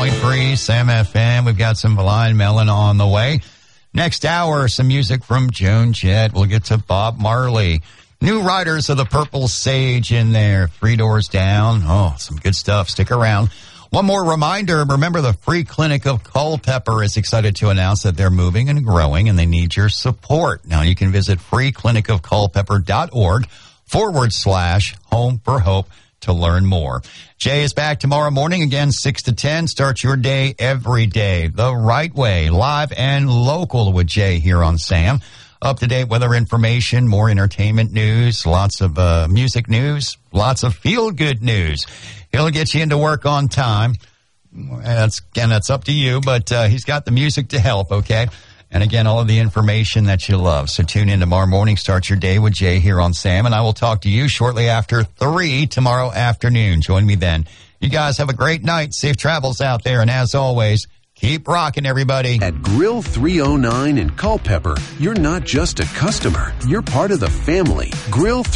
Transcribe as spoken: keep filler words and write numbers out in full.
point three Sam F M. We've got some Blind Melon on the way. Next hour, some music from Joan Jett. We'll get to Bob Marley. New Riders of the Purple Sage in there. Three Doors Down. Oh, some good stuff. Stick around. One more reminder, remember the Free Clinic of Culpeper is excited to announce that they're moving and growing and they need your support. Now you can visit freeclinicofculpeper.org forward slash home for hope to learn more. Jay is back tomorrow morning again, six to ten. Start your day every day the right way, live and local with Jay here on Sam. Up-to-date weather information, more entertainment news, lots of uh, music news, lots of feel-good news. He'll get you into work on time. That's, again, that's up to you, but uh, he's got the music to help, okay? And again, all of the information that you love. So tune in tomorrow morning. Start your day with Jay here on Sam, and I will talk to you shortly after three tomorrow afternoon. Join me then. You guys have a great night. Safe travels out there, and as always, keep rocking, everybody. At Grill three oh nine in Culpeper, you're not just a customer. You're part of the family. Grill